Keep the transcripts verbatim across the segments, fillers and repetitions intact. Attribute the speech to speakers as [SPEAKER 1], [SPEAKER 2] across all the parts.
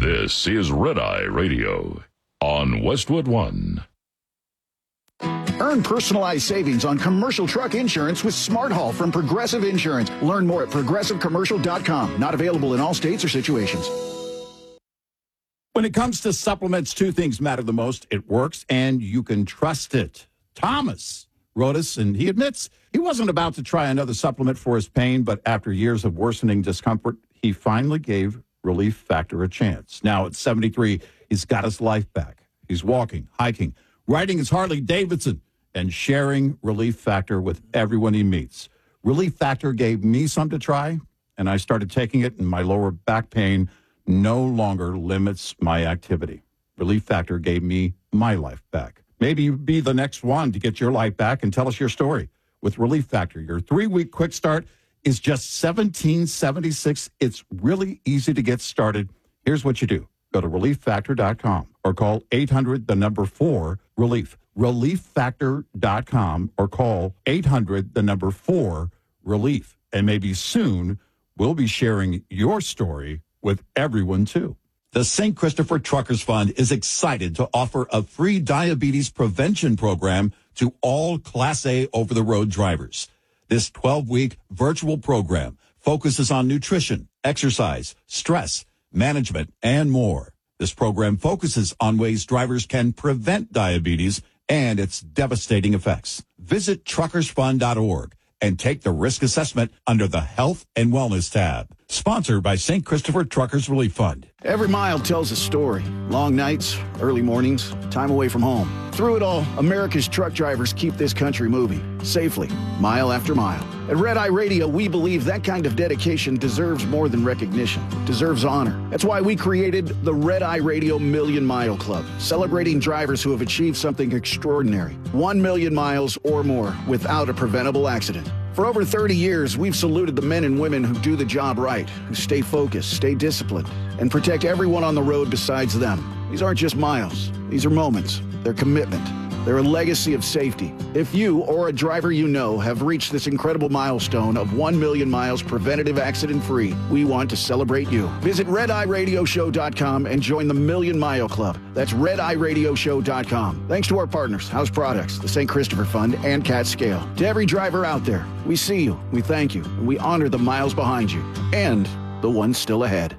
[SPEAKER 1] This is Red Eye Radio on Westwood One.
[SPEAKER 2] Earn personalized savings on commercial truck insurance with Smart Haul from Progressive Insurance. Learn more at progressive commercial dot com. Not available in all states or situations.
[SPEAKER 3] When it comes to supplements, two things matter the most. It works, and you can trust it. Thomas wrote us, and he admits he wasn't about to try another supplement for his pain, but after years of worsening discomfort, he finally gave Relief Factor a chance. Now at seventy-three, he's got his life back. He's walking, hiking, riding his Harley Davidson, and sharing Relief Factor with everyone he meets. Relief Factor gave me some to try, and I started taking it, and my lower back pain no longer limits my activity. Relief Factor gave me my life back. Maybe you'd be the next one to get your life back and tell us your story. With Relief Factor, your three-week quick start is just seventeen dollars and seventy-six cents. It's really easy to get started. Here's what you do. Go to relief factor dot com or call eight hundred, the number four, relief. relief factor dot com or call eight hundred, the number four, relief. And maybe soon we'll be sharing your story with everyone, too. The Saint Christopher Truckers Fund is excited to offer a free diabetes prevention program to all Class A over-the-road drivers. This twelve-week virtual program focuses on nutrition, exercise, stress, management, and more. This program focuses on ways drivers can prevent diabetes and its devastating effects. Visit truckers fund dot org and take the risk assessment under the Health and Wellness tab. Sponsored by Saint Christopher Truckers Relief Fund.
[SPEAKER 2] Every mile tells a story. Long nights, early mornings, time away from home. Through it all, America's truck drivers keep this country moving, safely, mile after mile. At Red Eye Radio, we believe that kind of dedication deserves more than recognition, deserves honor. That's why we created the Red Eye Radio Million Mile Club, celebrating drivers who have achieved something extraordinary. One million miles or more without a preventable accident. For over thirty years, we've saluted the men and women who do the job right, who stay focused, stay disciplined, and protect everyone on the road besides them. These aren't just miles. These are moments. They're commitment. They're a legacy of safety. If you or a driver you know have reached this incredible milestone of one million miles preventative accident-free, we want to celebrate you. Visit red eye radio show dot com and join the Million Mile Club. That's red eye radio show dot com. Thanks to our partners, House Products, the Saint Christopher Fund, and Cat Scale. To every driver out there, we see you, we thank you, and we honor the miles behind you and the ones still ahead.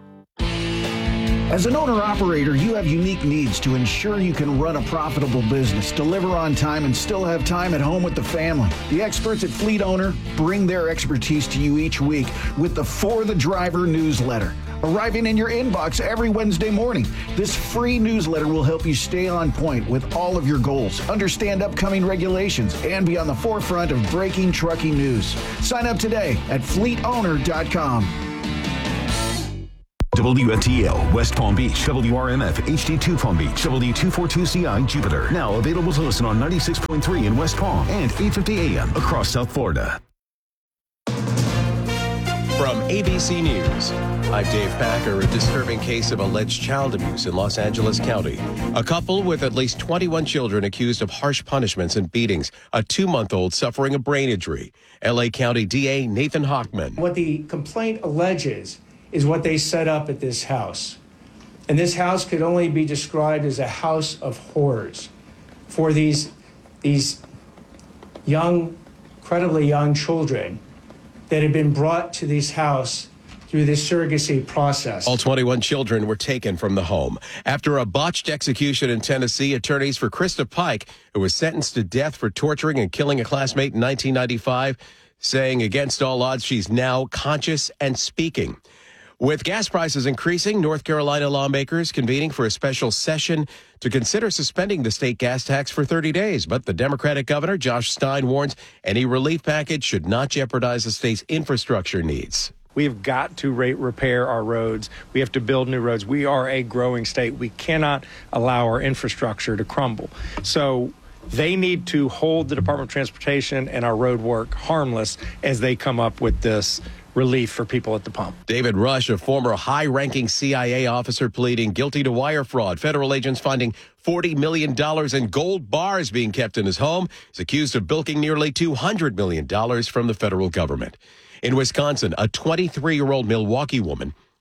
[SPEAKER 2] As an owner-operator, you have unique needs to ensure you can run a profitable business, deliver on time, and still have time at home with the family. The experts at Fleet Owner bring their expertise to you each week with the For the Driver newsletter, arriving in your inbox every Wednesday morning. This free newsletter will help you stay on point with all of your goals, understand upcoming regulations, and be on the forefront of breaking trucking news. Sign up today at fleet owner dot com.
[SPEAKER 4] W N T L, West Palm Beach, W R M F, H D two Palm Beach, W two forty-two C I, Jupiter. Now available to listen on ninety-six point three in West Palm and eight fifty A M across South Florida.
[SPEAKER 5] From A B C News, I'm Dave Packer. A disturbing case of alleged child abuse in Los Angeles County. A couple with at least twenty-one children accused of harsh punishments and beatings. A two-month-old suffering a brain injury. L A County D A Nathan Hochman.
[SPEAKER 6] What the complaint alleges is what they set up at this house. And this house could only be described as a house of horrors for these, these young, incredibly young children that had been brought to this house through this surrogacy process.
[SPEAKER 5] All twenty-one children were taken from the home. After a botched execution in Tennessee, attorneys for Krista Pike, who was sentenced to death for torturing and killing a classmate in nineteen ninety-five, saying against all odds she's now conscious and speaking. With gas prices increasing, North Carolina lawmakers convening for a special session to consider suspending the state gas tax for thirty days. But the Democratic governor, Josh Stein, warns any relief package should not jeopardize the state's infrastructure needs.
[SPEAKER 7] We've got to rate repair our roads. We have to build new roads. We are a growing state. We cannot allow our infrastructure to crumble. So they need to hold the Department of Transportation and our road work harmless as they come up with this relief for people at the pump.
[SPEAKER 5] David Rush, a former high-ranking C I A officer pleading guilty to wire fraud. Federal agents finding forty million dollars in gold bars being kept in his home. He's accused of bilking nearly two hundred million dollars from the federal government. In Wisconsin, a twenty-three-year-old Milwaukee woman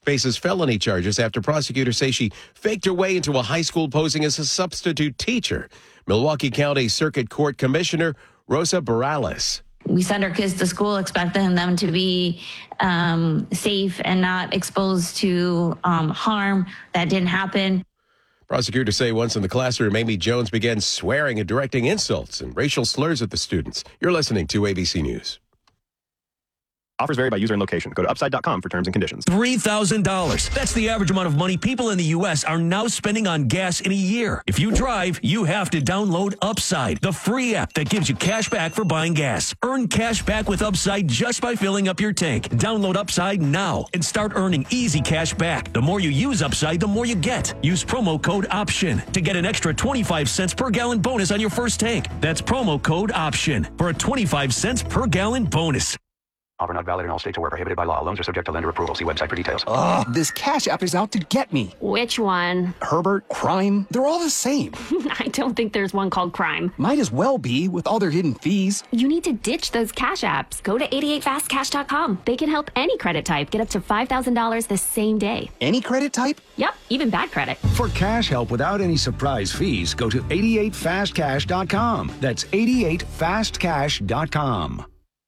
[SPEAKER 5] faces felony charges after prosecutors say she faked her way into a high school posing as a substitute teacher. Milwaukee County Circuit Court Commissioner Rosa Barales.
[SPEAKER 8] We send our kids to school expecting them to be um, safe and not exposed to um, harm. That didn't happen.
[SPEAKER 5] Prosecutors say once in the classroom, Amy Jones began swearing and directing insults and racial slurs at the students. You're listening to A B C News.
[SPEAKER 9] Offers vary by user and location. Go to upside dot com for terms and conditions.
[SPEAKER 10] three thousand dollars. That's the average amount of money people in the U S are now spending on gas in a year. If you drive, you have to download Upside, the free app that gives you cash back for buying gas. Earn cash back with Upside just by filling up your tank. Download Upside now and start earning easy cash back. The more you use Upside, the more you get. Use promo code OPTION to get an extra twenty-five cents per gallon bonus on your first tank. That's promo code OPTION for a twenty-five cents per gallon bonus.
[SPEAKER 11] Offer not valid in all states or where prohibited by law. Loans are subject to lender approval. See website for details.
[SPEAKER 12] Ugh, this Cash App is out to get me.
[SPEAKER 13] Which one?
[SPEAKER 12] Herbert, Crime, they're all the same.
[SPEAKER 13] I don't think there's one called Crime.
[SPEAKER 12] Might as well be with all their hidden fees.
[SPEAKER 13] You need to ditch those Cash Apps. Go to eighty-eight fast cash dot com. They can help any credit type get up to five thousand dollars the same day.
[SPEAKER 12] Any credit type?
[SPEAKER 13] Yep, even bad credit.
[SPEAKER 14] For cash help without any surprise fees, go to eighty-eight fast cash dot com. That's eighty-eight fast cash dot com.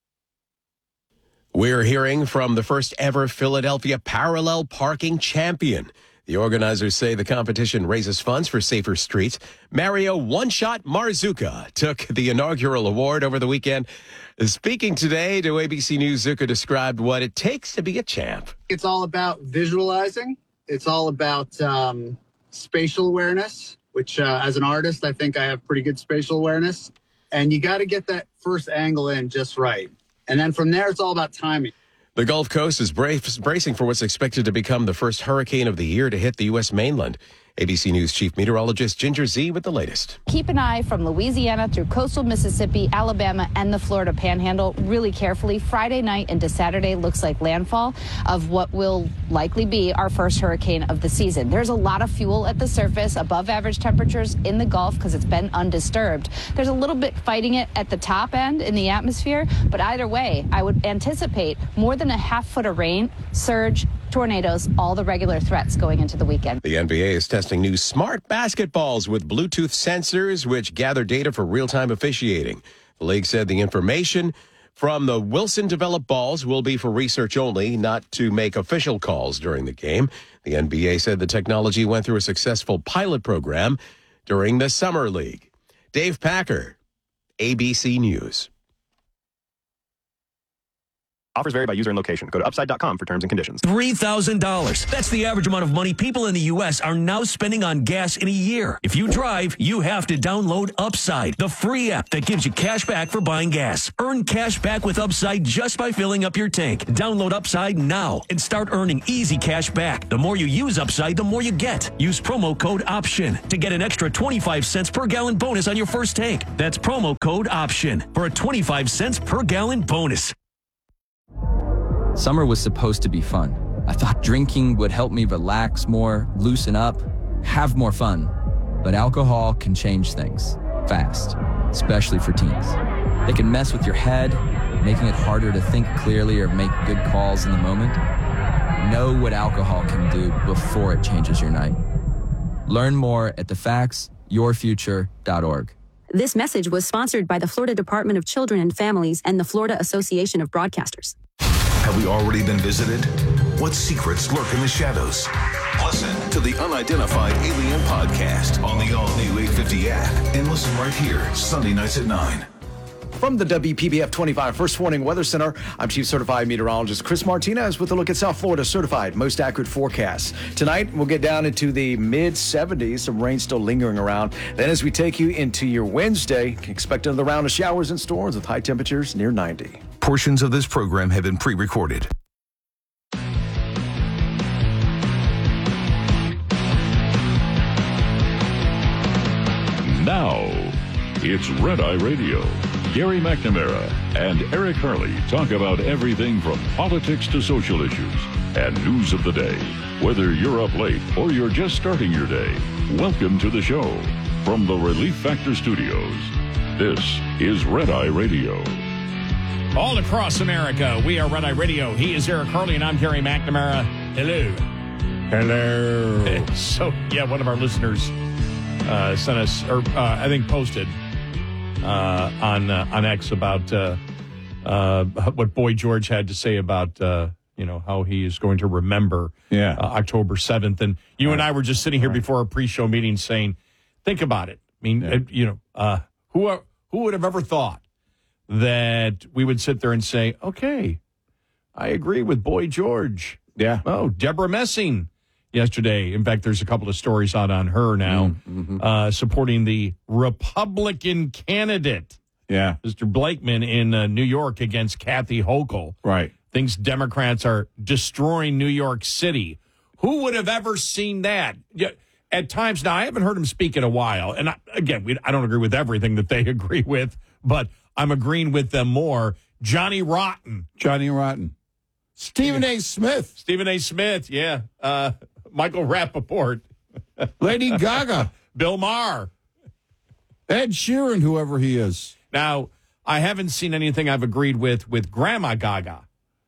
[SPEAKER 5] We're hearing from the first ever Philadelphia Parallel Parking Champion. The organizers say the competition raises funds for safer streets. Mario One Shot Marzuka took the inaugural award over the weekend. Speaking today to A B C News, Zuka described what it takes to be a champ.
[SPEAKER 15] It's all about visualizing. It's all about um, spatial awareness, which uh, as an artist, I think I have pretty good spatial awareness. And you got to get that first angle in just right. And then from there, it's all about timing.
[SPEAKER 5] The Gulf Coast is bracing for what's expected to become the first hurricane of the year to hit the U S mainland. A B C News Chief Meteorologist Ginger Z with the latest.
[SPEAKER 16] Keep an eye from Louisiana through coastal Mississippi, Alabama, and the Florida Panhandle really carefully. Friday night into Saturday looks like landfall of what will likely be our first hurricane of the season. There's a lot of fuel at the surface, above average temperatures in the Gulf because it's been undisturbed. There's a little bit fighting it at the top end in the atmosphere, but either way, I would anticipate more than a half foot of rain, surge, tornadoes, all the regular threats going into the weekend.
[SPEAKER 5] The N B A is testing new smart basketballs with Bluetooth sensors, which gather data for real-time officiating. The league said the information from the Wilson-developed balls will be for research only, not to make official calls during the game. The N B A said the technology went through a successful pilot program during the Summer League. Dave Packer, A B C News.
[SPEAKER 9] Offers vary by user and location. Go to upside dot com for terms and conditions.
[SPEAKER 10] three thousand dollars. That's the average amount of money people in the U S are now spending on gas in a year. If you drive, you have to download Upside, the free app that gives you cash back for buying gas. Earn cash back with Upside just by filling up your tank. Download Upside now and start earning easy cash back. The more you use Upside, the more you get. Use promo code OPTION to get an extra twenty-five cents per gallon bonus on your first tank. That's promo code OPTION for a twenty-five cents per gallon bonus.
[SPEAKER 17] Summer was supposed to be fun. I thought drinking would help me relax more, loosen up, have more fun. But alcohol can change things fast, especially for teens. It can mess with your head, making it harder to think clearly or make good calls in the moment. Know what alcohol can do before it changes your night. Learn more at the facts your future dot org.
[SPEAKER 18] This message was sponsored by the Florida Department of Children and Families and the Florida Association of Broadcasters.
[SPEAKER 4] Have we already been visited? What secrets lurk in the shadows? Listen to the Unidentified Alien Podcast on the all-new eight fifty app and listen right here, Sunday nights at nine.
[SPEAKER 19] From the W P B F twenty-five First Warning Weather Center, I'm Chief Certified Meteorologist Chris Martinez with a look at South Florida's certified most accurate forecasts. Tonight, we'll get down into the mid seventies, some rain still lingering around. Then as we take you into your Wednesday, expect another round of showers and storms with high temperatures near ninety.
[SPEAKER 4] Portions of this program have been pre-recorded.
[SPEAKER 1] Now, it's Red Eye Radio. Gary McNamara and Eric Hurley talk about everything from politics to social issues and news of the day. Whether you're up late or you're just starting your day, welcome to the show. From the Relief Factor Studios, this is Red Eye Radio.
[SPEAKER 20] All across America, we are Red Eye Radio. He is Eric Hurley, and I'm Gary McNamara. Hello.
[SPEAKER 3] Hello.
[SPEAKER 20] So, yeah, one of our listeners uh, sent us, or uh, I think posted uh, on uh, on X about uh, uh, what Boy George had to say about, uh, you know, how he is going to remember
[SPEAKER 3] yeah.
[SPEAKER 20] uh, October seventh. And you
[SPEAKER 3] right.
[SPEAKER 20] and I were just sitting here
[SPEAKER 3] right.
[SPEAKER 20] before our pre-show meeting saying, think about it. I mean,
[SPEAKER 3] yeah.
[SPEAKER 20] uh, you know, uh, who are, who would have ever thought that we would sit there and say, okay, I agree with Boy George.
[SPEAKER 3] Yeah.
[SPEAKER 20] Oh, Deborah Messing yesterday. In fact, there's a couple of stories out on her now
[SPEAKER 3] mm-hmm.
[SPEAKER 20] uh, supporting the Republican candidate,
[SPEAKER 3] yeah,
[SPEAKER 20] Mister Blakeman in uh, New York against Kathy Hochul.
[SPEAKER 3] Right.
[SPEAKER 20] Thinks Democrats are destroying New York City. Who would have ever seen that? Yeah, at times, now, I haven't heard him speak in a while. And I, again, we, I don't agree with everything that they agree with, but I'm agreeing with them more. Johnny Rotten.
[SPEAKER 3] Johnny Rotten. Stephen A. Smith.
[SPEAKER 20] Stephen A. Smith, yeah. Uh, Michael Rappaport.
[SPEAKER 3] Lady Gaga.
[SPEAKER 20] Bill Maher.
[SPEAKER 3] Ed Sheeran, whoever he is.
[SPEAKER 20] Now, I haven't seen anything I've agreed with with Grandma Gaga.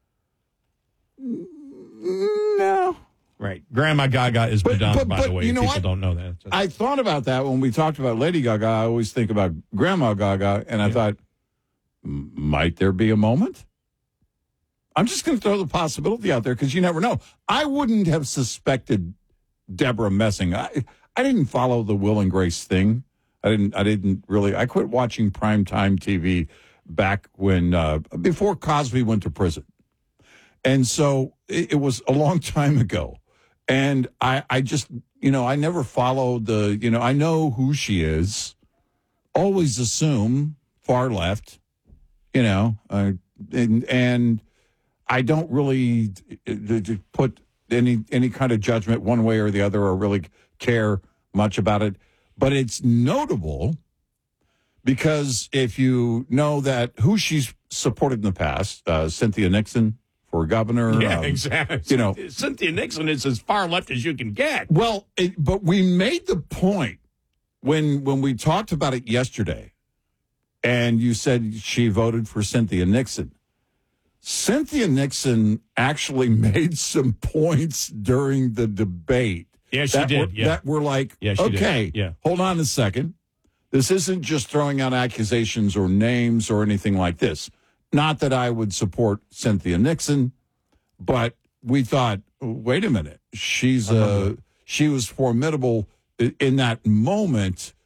[SPEAKER 3] No.
[SPEAKER 20] Right. Grandma Gaga is
[SPEAKER 3] but,
[SPEAKER 20] Madonna,
[SPEAKER 3] but,
[SPEAKER 20] by
[SPEAKER 3] but,
[SPEAKER 20] the way.
[SPEAKER 3] You know
[SPEAKER 20] People
[SPEAKER 3] what?
[SPEAKER 20] don't know that. So.
[SPEAKER 3] I thought about that when we talked about Lady Gaga. I always think about Grandma Gaga, and I yeah. thought, might there be a moment? I'm just going to throw the possibility out there because you never know. I wouldn't have suspected Deborah Messing. I, I didn't follow the Will and Grace thing. I didn't. I didn't really. I quit watching primetime T V back when uh, before Cosby went to prison, and so it, it was a long time ago. And I, I just, you know, I never followed the. You know, I know who she is. Always assume far left. You know, uh, and and. I don't really put any any kind of judgment one way or the other or really care much about it. But it's notable because if you know that who she's supported in the past, uh, Cynthia Nixon for governor.
[SPEAKER 20] Yeah,
[SPEAKER 3] um,
[SPEAKER 20] exactly.
[SPEAKER 3] You know,
[SPEAKER 20] Cynthia Nixon is as far left as you can get.
[SPEAKER 3] Well, it, but we made the point when when we talked about it yesterday, and you said she voted for Cynthia Nixon. Cynthia Nixon actually made some points during the debate.
[SPEAKER 20] Yeah, she
[SPEAKER 3] that
[SPEAKER 20] did.
[SPEAKER 3] Were,
[SPEAKER 20] yeah.
[SPEAKER 3] That were like,
[SPEAKER 20] yeah, she
[SPEAKER 3] okay,
[SPEAKER 20] did. Yeah.
[SPEAKER 3] hold on a second. This isn't just throwing out accusations or names or anything like this. Not that I would support Cynthia Nixon, but we thought, wait a minute, she's uh, she was formidable in that moment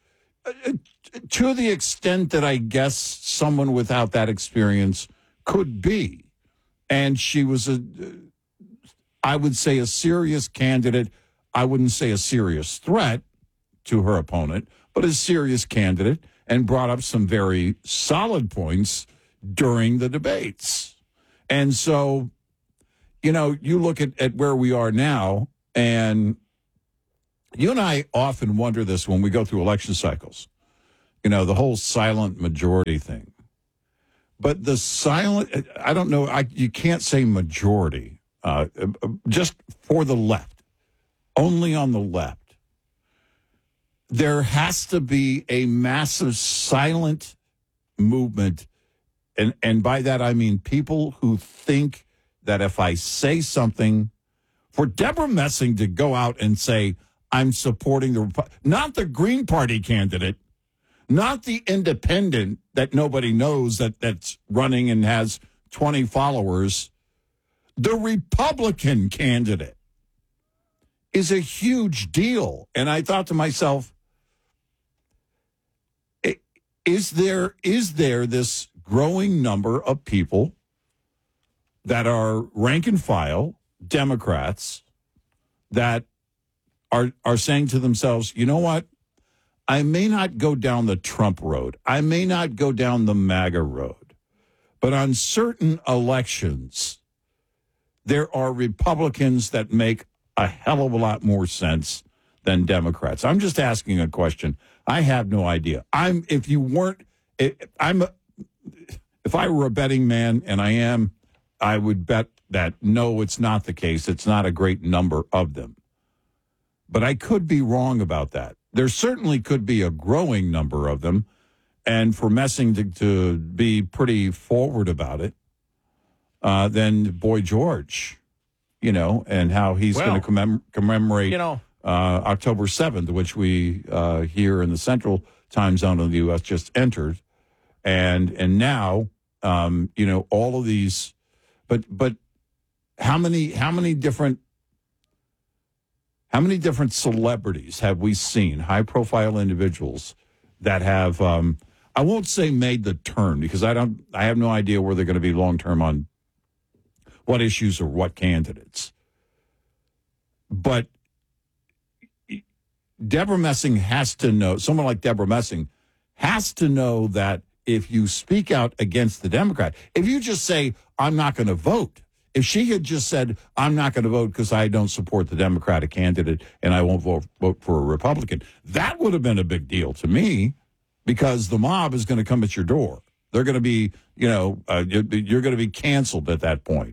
[SPEAKER 3] to the extent that I guess someone without that experience could be. And she was a, I would say, a serious candidate. I wouldn't say a serious threat to her opponent, but a serious candidate, and brought up some very solid points during the debates. And so, you know, you look at, at where we are now, and you and I often wonder this when we go through election cycles, you know, the whole silent majority thing. But the silent, I don't know, I, you can't say majority, uh, just for the left, only on the left. There has to be a massive silent movement, and, and by that I mean people who think that if I say something, for Deborah Messing to go out and say, I'm supporting the, not the Green Party candidate, not the independent that nobody knows that, that's running and has twenty followers. The Republican candidate is a huge deal. And I thought to myself, is there is there this growing number of people that are rank and file Democrats that are are saying to themselves, you know what? I may not go down the Trump road. I may not go down the MAGA road. But on certain elections, there are Republicans that make a hell of a lot more sense than Democrats. I'm just asking a question. I have no idea. I'm if you weren't if I'm if I were a betting man, and I am, I would bet that no, it's not the case. It's not a great number of them. But I could be wrong about that. There certainly could be a growing number of them, and for Messing to, to be pretty forward about it, uh, then Boy George. you know, and how he's
[SPEAKER 20] Well,
[SPEAKER 3] going to commem- commemorate
[SPEAKER 20] you know,
[SPEAKER 3] uh, October seventh, which we uh, here in the central time zone of the U S just entered. And and now, um, you know, all of these, but but how many how many different how many different celebrities have we seen, high profile individuals that have um, I won't say made the turn, because I don't I have no idea where they're going to be long term on what issues or what candidates. But Deborah Messing has to know, someone like Deborah Messing has to know that if you speak out against the Democrat, if you just say, I'm not going to vote, if she had just said, I'm not going to vote because I don't support the Democratic candidate and I won't vote, vote for a Republican, that would have been a big deal to me, because the mob is going to come at your door. They're going to be, you know, uh, you're, you're going to be canceled at that point.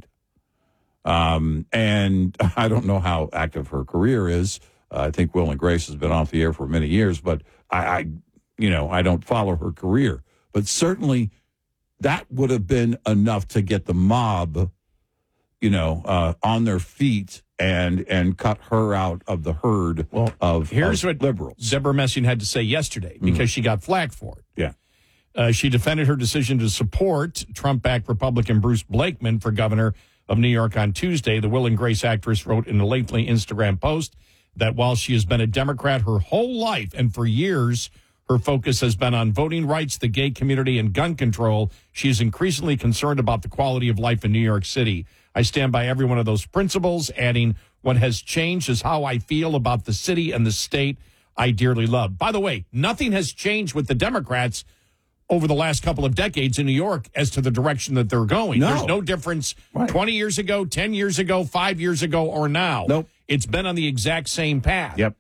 [SPEAKER 3] Um, and I don't know how active her career is. Uh, I think Will and Grace has been off the air for many years, but I, I, you know, I don't follow her career. But certainly that would have been enough to get the mob, you know, uh, on their feet and and cut her out of the herd well, of,
[SPEAKER 20] here's
[SPEAKER 3] of
[SPEAKER 20] what
[SPEAKER 3] liberals.
[SPEAKER 20] Deborah Messing had to say yesterday, because mm-hmm. she got flack for it.
[SPEAKER 3] Yeah.
[SPEAKER 20] Uh, she defended her decision to support Trump-backed Republican Bruce Blakeman for governor of New York on Tuesday. The Will and Grace actress wrote in a lengthy Instagram post that while she has been a Democrat her whole life and for years, her focus has been on voting rights, the gay community, and gun control, she is increasingly concerned about the quality of life in New York City. I stand by every one of those principles, adding, what has changed is how I feel about the city and the state I dearly love. By the way, nothing has changed with the Democrats over the last couple of decades in New York as to the direction that they're going.
[SPEAKER 3] No.
[SPEAKER 20] There's no difference
[SPEAKER 3] Right.
[SPEAKER 20] twenty years ago, ten years ago, five years ago, or now.
[SPEAKER 3] Nope.
[SPEAKER 20] It's been on the exact same path.
[SPEAKER 3] Yep.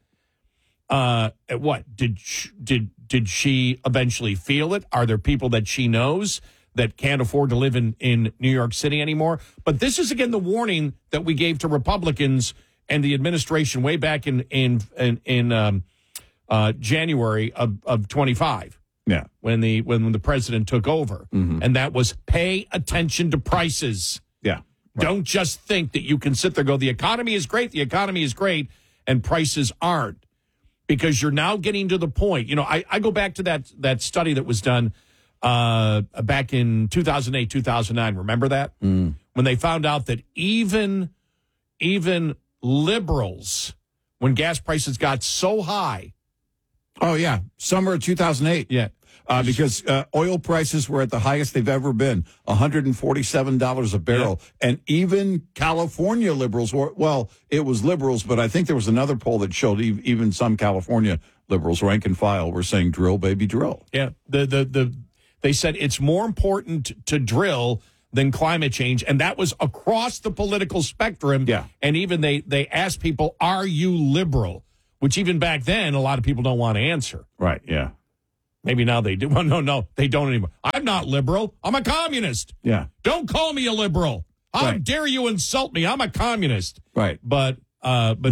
[SPEAKER 20] Uh, what did sh- did did she eventually feel it? Are there people that she knows that can't afford to live in, in New York City anymore? But this is again the warning that we gave to Republicans and the administration way back in in in, in um, uh, January of of twenty-five.
[SPEAKER 3] Yeah,
[SPEAKER 20] when the when, when the president took over,
[SPEAKER 3] mm-hmm.
[SPEAKER 20] and that was pay attention to prices.
[SPEAKER 3] Yeah, right.
[SPEAKER 20] Don't just think that you can sit there and go, the economy is great, the economy is great, and prices aren't. Because you're now getting to the point, you know, I, I go back to that that study that was done uh, back in two thousand eight, two thousand nine. Remember that?
[SPEAKER 3] Mm.
[SPEAKER 20] When they found out that even, even liberals, when gas prices got so high.
[SPEAKER 3] Oh, yeah. Summer of two thousand eight.
[SPEAKER 20] Yeah.
[SPEAKER 3] Uh, because uh, oil prices were at the highest they've ever been, one hundred forty-seven dollars a barrel. Yeah. And even California liberals were, well, it was liberals, but I think there was another poll that showed e- even some California liberals, rank and file, were saying drill, baby, drill.
[SPEAKER 20] Yeah. The, the, the, they said it's more important to drill than climate change. And that was across the political spectrum.
[SPEAKER 3] Yeah.
[SPEAKER 20] And even they, they asked people, are you liberal? Which even back then, a lot of people don't want to answer.
[SPEAKER 3] Right, yeah.
[SPEAKER 20] Maybe now they do. Well, no, no, they don't anymore. I'm not liberal. I'm a communist.
[SPEAKER 3] Yeah.
[SPEAKER 20] Don't call me a liberal. How
[SPEAKER 3] right.
[SPEAKER 20] dare you insult me? I'm a communist.
[SPEAKER 3] Right.
[SPEAKER 20] But, uh, but,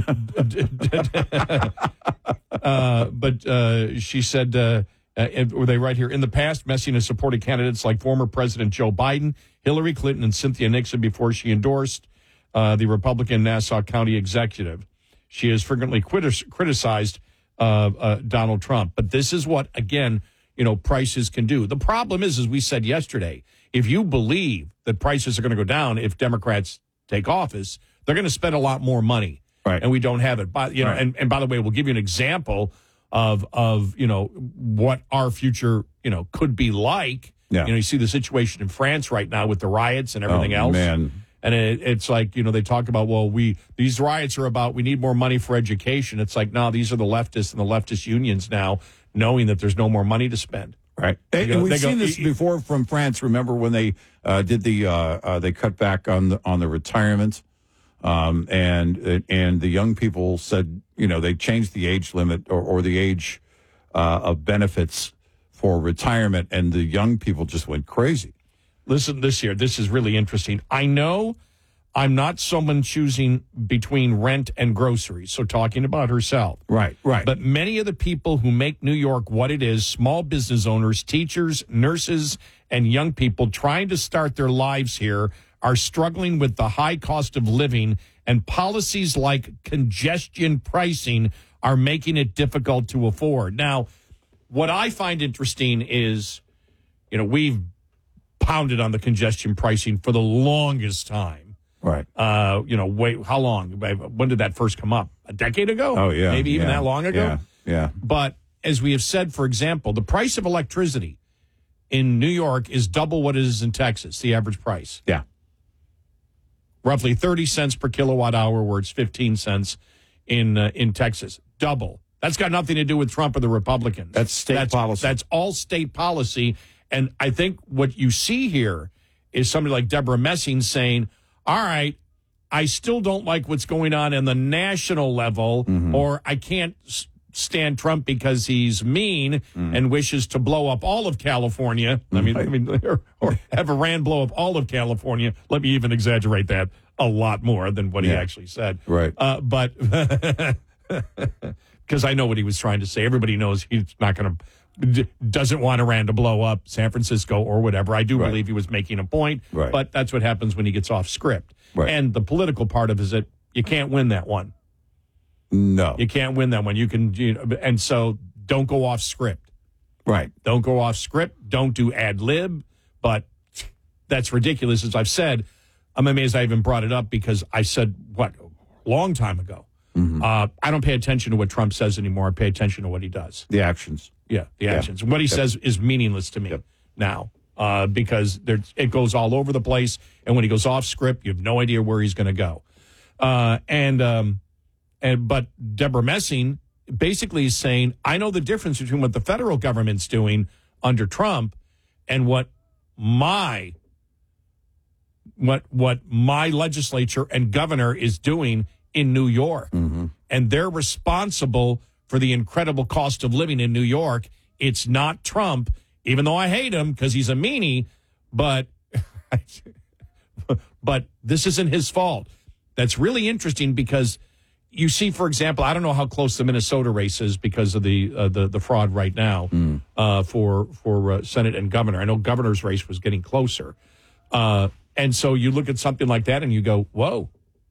[SPEAKER 20] uh, but uh, she said, uh, uh, were they right here? In the past, Messing has supported candidates like former President Joe Biden, Hillary Clinton, and Cynthia Nixon before she endorsed uh, the Republican Nassau County executive. She has frequently criti- criticized uh, uh, Donald Trump. But this is what, again, you know, prices can do. The problem is, as we said yesterday, if you believe that prices are going to go down if Democrats take office, they're going to spend a lot more money.
[SPEAKER 3] Right.
[SPEAKER 20] And we don't have it. But, you know,
[SPEAKER 3] right.
[SPEAKER 20] and, and by the way, we'll give you an example of, of, you know, what our future, you know, could be like.
[SPEAKER 3] Yeah.
[SPEAKER 20] You know, you see the situation in France right now with the riots and everything
[SPEAKER 3] oh,
[SPEAKER 20] else.
[SPEAKER 3] Man.
[SPEAKER 20] And it, it's like, you know, they talk about, well, we these riots are about we need more money for education. It's like, no, these are the leftists and the leftist unions now knowing that there's no more money to spend.
[SPEAKER 3] Right.
[SPEAKER 20] They go,
[SPEAKER 3] and we've
[SPEAKER 20] they go,
[SPEAKER 3] seen this before from France. Remember when they uh, did the, uh, uh, they cut back on the, on the retirement um, and and the young people said, you know, they changed the age limit or, or the age uh, of benefits for retirement. And the young people just went crazy.
[SPEAKER 20] Listen, this here, this is really interesting. I know I'm not someone choosing between rent and groceries, so talking about herself.
[SPEAKER 3] Right, right.
[SPEAKER 20] But many of the people who make New York what it is, small business owners, teachers, nurses, and young people trying to start their lives here are struggling with the high cost of living And policies like congestion pricing are making it difficult to afford. Now, what I find interesting is, you know, we've pounded on the congestion pricing for the longest time.
[SPEAKER 3] Right.
[SPEAKER 20] Uh, you know, wait, how long? When did that first come up? A decade ago?
[SPEAKER 3] Oh, yeah.
[SPEAKER 20] Maybe even
[SPEAKER 3] yeah,
[SPEAKER 20] that long ago?
[SPEAKER 3] Yeah, yeah.
[SPEAKER 20] But as we have said, for example, the price of electricity in New York is double what it is in Texas, the average price.
[SPEAKER 3] Yeah.
[SPEAKER 20] Roughly thirty cents per kilowatt hour, where it's fifteen cents in uh, in Texas. Double. That's got nothing to do with Trump or the Republicans.
[SPEAKER 3] That's state
[SPEAKER 20] that's,
[SPEAKER 3] policy.
[SPEAKER 20] That's all state policy. And I think what you see here is somebody like Deborah Messing saying, all right, I still don't like what's going on in the national level,
[SPEAKER 3] Mm-hmm.
[SPEAKER 20] or I can't s- stand Trump because he's mean
[SPEAKER 3] Mm.
[SPEAKER 20] and wishes to blow up all of California. I mean, I mean or, or have Iran blow up all of California. Let me even exaggerate that a lot more than what he
[SPEAKER 3] Yeah.
[SPEAKER 20] actually said.
[SPEAKER 3] Right.
[SPEAKER 20] Uh, but because I know what he was trying to say. Everybody knows he's not going to, d- doesn't want Iran to blow up San Francisco or whatever. I do
[SPEAKER 3] Right.
[SPEAKER 20] believe he was making a point,
[SPEAKER 3] Right.
[SPEAKER 20] but that's what happens when he gets off script.
[SPEAKER 3] Right.
[SPEAKER 20] And the political part of it is that you can't win that one.
[SPEAKER 3] No.
[SPEAKER 20] You can't win that one. You can, you know, and so don't go off script.
[SPEAKER 3] Right.
[SPEAKER 20] Don't go off script. Don't do ad lib. But that's ridiculous. As I've said, I'm amazed I even brought it up because I said, what, a long time ago.
[SPEAKER 3] Mm-hmm.
[SPEAKER 20] Uh, I don't pay attention to what Trump says anymore. I pay attention to what he does.
[SPEAKER 3] The actions.
[SPEAKER 20] Yeah, the
[SPEAKER 3] Yeah.
[SPEAKER 20] actions. What he
[SPEAKER 3] Yep.
[SPEAKER 20] says is meaningless to me
[SPEAKER 3] Yep.
[SPEAKER 20] now uh, because there, it goes all over the place. And when he goes off script, you have no idea where he's going to go. Uh, and um, and but Deborah Messing basically is saying, I know the difference between what the federal government's doing under Trump and what my what what my legislature and governor is doing in New York.
[SPEAKER 3] Mm-hmm.
[SPEAKER 20] And they're responsible for the incredible cost of living in New York. It's not Trump, even though I hate him because he's a meanie, but but this isn't his fault. That's really interesting because you see, for example, I don't know how close the Minnesota race is because of the uh, the, the fraud right now
[SPEAKER 3] Mm.
[SPEAKER 20] uh, for for uh, Senate and governor. I know governor's race was getting closer. Uh, and so you look at something like that and you go, whoa.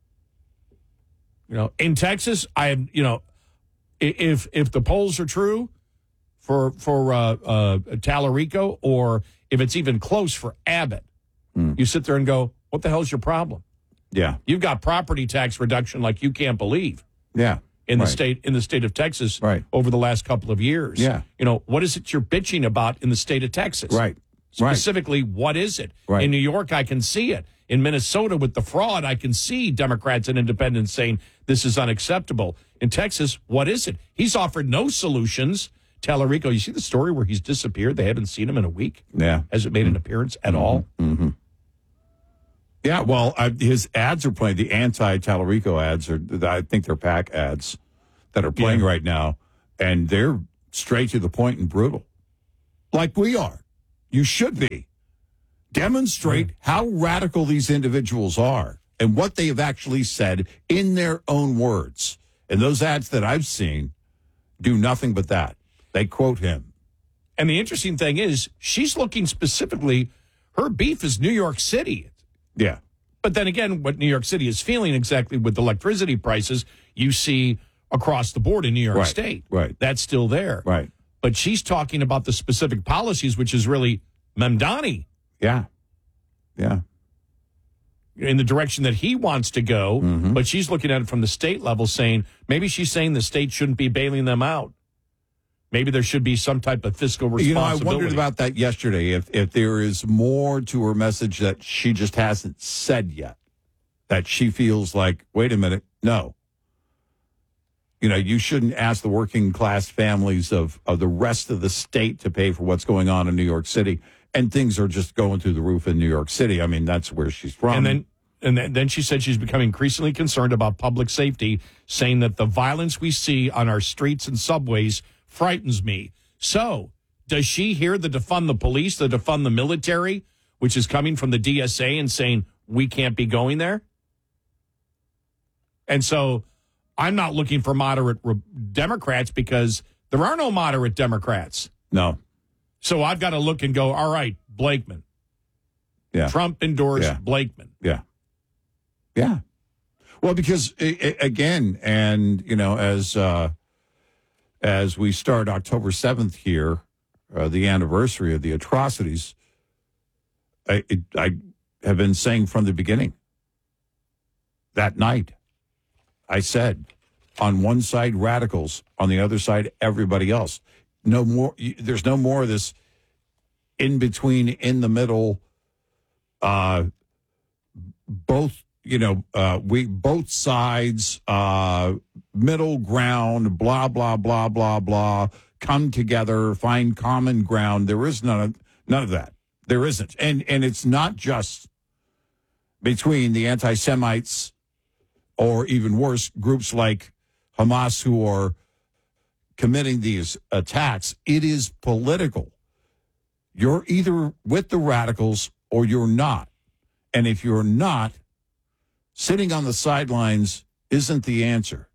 [SPEAKER 20] You know, in Texas, I have, you know, i- if if the polls are true for for uh, uh, Tallarico, or if it's even close for Abbott,
[SPEAKER 3] Mm.
[SPEAKER 20] you sit there and go, what the hell's your problem?
[SPEAKER 3] Yeah.
[SPEAKER 20] You've got property tax reduction like you can't believe
[SPEAKER 3] Yeah.
[SPEAKER 20] in the
[SPEAKER 3] Right.
[SPEAKER 20] state in the state of Texas
[SPEAKER 3] Right.
[SPEAKER 20] over the last couple of years.
[SPEAKER 3] Yeah.
[SPEAKER 20] You know, what is it you're bitching about in the state of Texas?
[SPEAKER 3] Right. Right.
[SPEAKER 20] Specifically, what is it?
[SPEAKER 3] Right.
[SPEAKER 20] In New York, I can see it. In Minnesota, with the fraud, I can see Democrats and independents saying this is unacceptable. In Texas, what is it? He's offered no solutions. Tallarico, you see the story where he's disappeared? They haven't seen him in a week.
[SPEAKER 3] Yeah.
[SPEAKER 20] Hasn't made an appearance at all.
[SPEAKER 3] Mm-hmm. Yeah, well, uh, his ads are playing. The anti-Tallarico ads are, I think they're PAC ads that are playing
[SPEAKER 20] Yeah.
[SPEAKER 3] right now, and they're straight to the point and brutal, like we are. You should be. Demonstrate how radical these individuals are and what they have actually said in their own words. And those ads that I've seen do nothing but that. They quote him.
[SPEAKER 20] And the interesting thing is, she's looking specifically, her beef is New York City.
[SPEAKER 3] Yeah.
[SPEAKER 20] But then again, what New York City is feeling exactly with electricity prices, you see across the board in New York
[SPEAKER 3] Right,
[SPEAKER 20] State.
[SPEAKER 3] right.
[SPEAKER 20] That's still there.
[SPEAKER 3] Right.
[SPEAKER 20] But she's talking about the specific policies, which is really Mamdani.
[SPEAKER 3] Yeah. Yeah.
[SPEAKER 20] In the direction that he wants to go.
[SPEAKER 3] Mm-hmm.
[SPEAKER 20] But she's looking at it from the state level, saying maybe she's saying the state shouldn't be bailing them out. Maybe there should be some type of fiscal responsibility.
[SPEAKER 3] You know, I wondered about that yesterday, if, if there is more to her message that she just hasn't said yet, that she feels like, wait a minute, no. You know, you shouldn't ask the working class families of, of the rest of the state to pay for what's going on in New York City. And things are just going through the roof in New York City. I mean, that's where she's from.
[SPEAKER 20] And then and then, then she said she's becoming increasingly concerned about public safety, saying that the violence we see on our streets and subways frightens me. So, does she hear the defund the police, the defund the military, which is coming from the D S A and saying we can't be going there? And so, I'm not looking for moderate re- Democrats because there are no moderate Democrats.
[SPEAKER 3] No.
[SPEAKER 20] So I've got to look and go, all right, Blakeman.
[SPEAKER 3] Yeah.
[SPEAKER 20] Trump endorsed
[SPEAKER 3] Yeah.
[SPEAKER 20] Blakeman.
[SPEAKER 3] Yeah. Yeah. Well, because I- I- again, and you know, as uh, as we start October seventh here, uh, the anniversary of the atrocities, I, it, I have been saying from the beginning. That night, I said, on one side radicals, on the other side everybody else. No more. There's no more of this in between, in the middle. Uh, both. You know, uh, we both sides, uh, middle ground, blah, blah, blah, blah, blah, come together, find common ground. There is none of, none of that. There isn't. And, and it's not just between the anti-Semites or even worse, groups like Hamas who are committing these attacks. It is political. You're either with the radicals or you're not. And if you're not, sitting on the sidelines isn't the answer.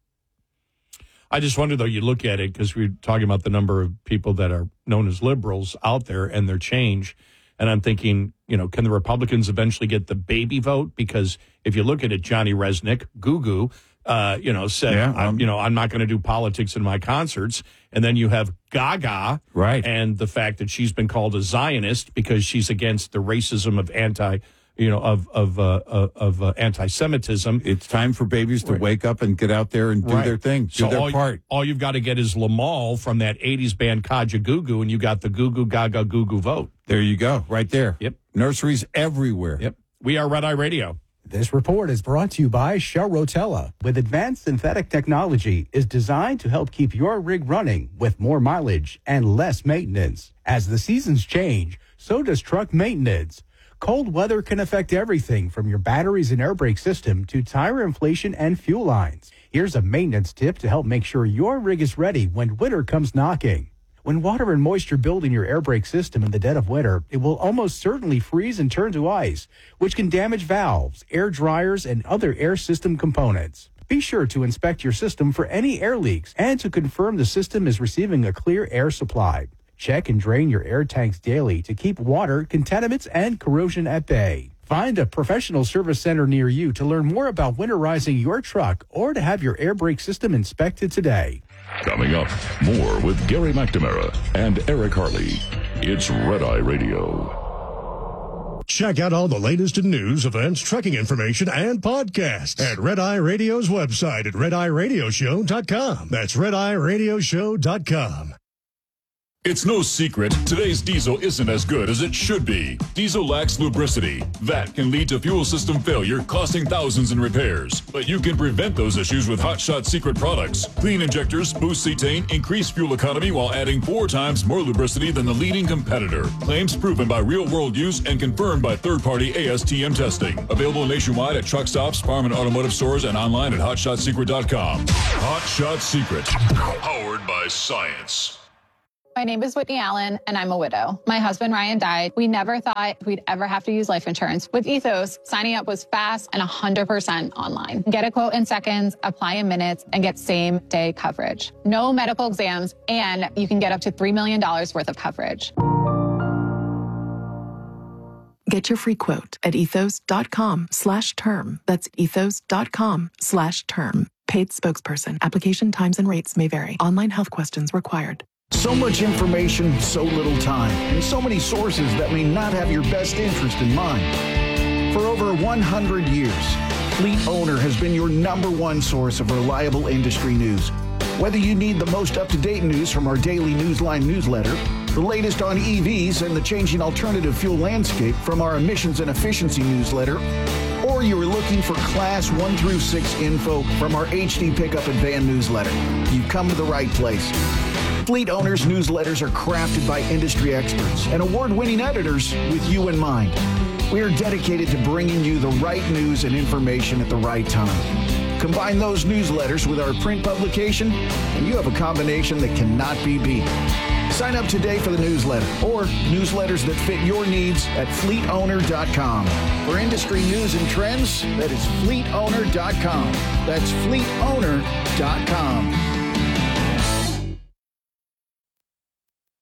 [SPEAKER 20] I just wonder, though, you look at it, because we're talking about the number of people that are known as liberals out there and their change. And I'm thinking, you know, can the Republicans eventually get the baby vote? Because if you look at it, Johnny Resnick, Gugu, uh, you know, said,
[SPEAKER 3] yeah,
[SPEAKER 20] I'm, you know, I'm not going to do politics in my concerts. And then you have Gaga.
[SPEAKER 3] Right.
[SPEAKER 20] And the fact that she's been called a Zionist because she's against the racism of anti you know, of of uh, of uh, anti-Semitism.
[SPEAKER 3] It's time for babies to right. wake up and get out there and do
[SPEAKER 20] right.
[SPEAKER 3] their thing, do
[SPEAKER 20] so
[SPEAKER 3] their
[SPEAKER 20] all,
[SPEAKER 3] part.
[SPEAKER 20] All you've got to get is Lamal from that eighties band Kaja Gugu, and you got the Gugu Gaga Gugu vote.
[SPEAKER 3] There you go, right there.
[SPEAKER 20] Yep.
[SPEAKER 3] Nurseries everywhere.
[SPEAKER 20] Yep. We are Red Eye Radio.
[SPEAKER 21] This report is brought to you by Shell Rotella. With advanced synthetic technology, is designed to help keep your rig running with more mileage and less maintenance. As the seasons change, so does truck maintenance. Cold weather can affect everything from your batteries and air brake system to tire inflation and fuel lines. Here's a maintenance tip to help make sure your rig is ready when winter comes knocking. When water and moisture build in your air brake system in the dead of winter, it will almost certainly freeze and turn to ice, which can damage valves, air dryers, and other air system components. Be sure to inspect your system for any air leaks and to confirm the system is receiving a clear air supply. Check and drain your air tanks daily to keep water, contaminants, and corrosion at bay. Find a professional service center near you to learn more about winterizing your truck or to have your air brake system inspected today.
[SPEAKER 1] Coming up, more with Gary McNamara and Eric Harley. It's Red Eye Radio.
[SPEAKER 22] Check out all the latest in news, events, trucking information, and podcasts at Red Eye Radio's website at red eye radio show dot com. That's red eye radio show dot com.
[SPEAKER 1] It's no secret, today's diesel isn't as good as it should be. Diesel lacks lubricity. That can lead to fuel system failure, costing thousands in repairs. But you can prevent those issues with Hot Shot Secret products. Clean injectors, boost cetane, increase fuel economy while adding four times more lubricity than the leading competitor. Claims proven by real-world use and confirmed by third-party A S T M testing. Available nationwide at truck stops, farm and automotive stores, and online at hot shot secret dot com. Hot Shot Secret. Powered by science.
[SPEAKER 23] My name is Whitney Allen, and I'm a widow. My husband, Ryan, died. We never thought we'd ever have to use life insurance. With Ethos, signing up was fast and one hundred percent online. Get a quote in seconds, apply in minutes, and get same-day coverage. No medical exams, and you can get up to three million dollars worth of coverage.
[SPEAKER 24] Get your free quote at ethos.com slash term. That's ethos.com slash term. Paid spokesperson. Application times and rates may vary. Online health questions required.
[SPEAKER 2] So much information, so little time, and so many sources that may not have your best interest in mind. For over one hundred years, Fleet Owner has been your number one source of reliable industry news. Whether you need the most up-to-date news from our daily Newsline newsletter, the latest on E Vs and the changing alternative fuel landscape from our emissions and efficiency newsletter, or you're looking for class one through six info from our H D Pickup and Van newsletter, you've come to the right place. Fleet Owners newsletters are crafted by industry experts and award-winning editors with you in mind. We are dedicated to bringing you the right news and information at the right time. Combine those newsletters with our print publication, and you have a combination that cannot be beat. Sign up today for the newsletter or newsletters that fit your needs at fleet owner dot com. For industry news and trends, that is fleet owner dot com. That's fleet owner dot com.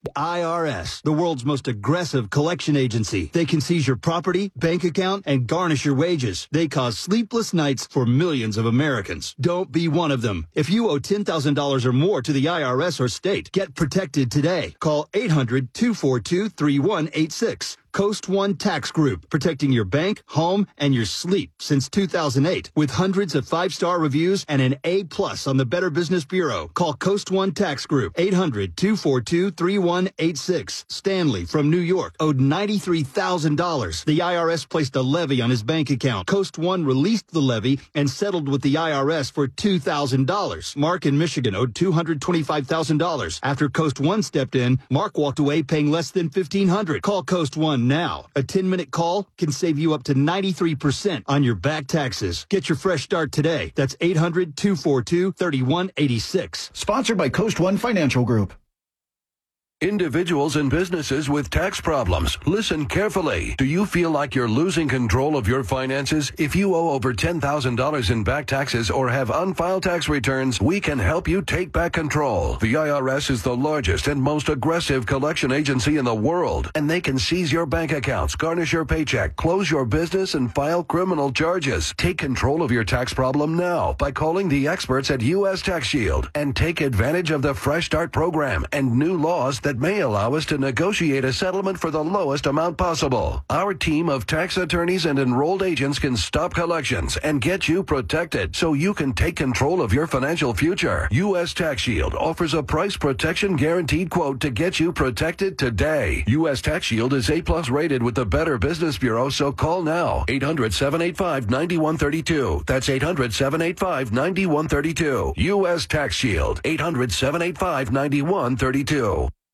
[SPEAKER 6] I R S, the world's most aggressive collection agency. They can seize your property, bank account, and garnish your wages. They cause sleepless nights for millions of Americans. Don't be one of them. If you owe ten thousand dollars or more to the I R S or state, get protected today. Call eight hundred, two four two, three one eight six. Coast One Tax Group, protecting your bank, home, and your sleep since two thousand eight. With hundreds of five-star reviews and an A plus on the Better Business Bureau. Call Coast One Tax Group, eight hundred, two four two, three one eight six. Stanley from New York owed ninety-three thousand dollars. The I R S placed a levy on his bank account. Coast One released the levy and settled with the I R S for two thousand dollars. Mark in Michigan owed two hundred twenty-five thousand dollars. After Coast One stepped in, Mark walked away paying less than fifteen hundred dollars. Call Coast One now. A ten-minute call can save you up to ninety-three percent on your back taxes. Get your fresh start today. That's eight hundred, two four two, three one eight six.
[SPEAKER 2] Sponsored by Coast One Financial Group.
[SPEAKER 7] Individuals and businesses with tax problems, listen carefully. Do you feel like you're losing control of your finances? If you owe over ten thousand dollars in back taxes or have unfiled tax returns, we can help you take back control. The I R S is the largest and most aggressive collection agency in the world, and they can seize your bank accounts, garnish your paycheck, close your business, and file criminal charges. Take control of your tax problem now by calling the experts at U S Tax Shield and take advantage of the Fresh Start program and new laws that may allow us to negotiate a settlement for the lowest amount possible. Our team of tax attorneys and enrolled agents can stop collections and get you protected so you can take control of your financial future. U S Tax Shield offers a price protection guaranteed quote to get you protected today. U S Tax Shield is A plus rated with the Better Business Bureau, so call now. eight hundred, seven eight five, nine one three two. That's eight hundred, seven eight five, nine one three two. U S Tax Shield. eight hundred, seven eight five, nine one three two.